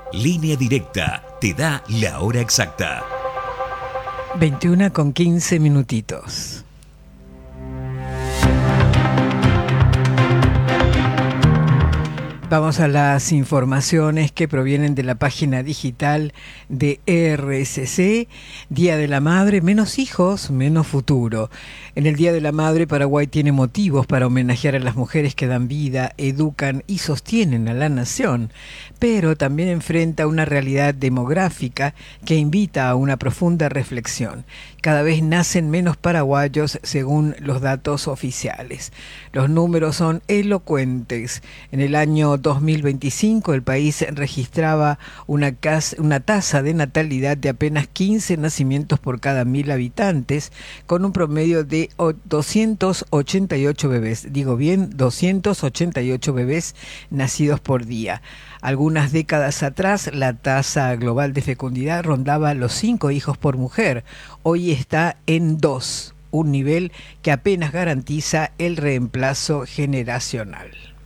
Línea Directa te da la hora exacta. 21:15. Vamos a las informaciones que provienen de la página digital de RSC. Día de la Madre, menos hijos, menos futuro. En el Día de la Madre, Paraguay tiene motivos para homenajear a las mujeres que dan vida, educan y sostienen a la nación, pero también enfrenta una realidad demográfica que invita a una profunda reflexión. Cada vez nacen menos paraguayos según los datos oficiales. Los números son elocuentes. En el año 2025 el país registraba una tasa de natalidad de apenas 15 nacimientos por cada 1.000 habitantes, con un promedio de 288 bebés. Digo bien, 288 bebés nacidos por día. Algunas décadas atrás, la tasa global de fecundidad rondaba los 5 hijos por mujer. Hoy está en 2, un nivel que apenas garantiza el reemplazo generacional.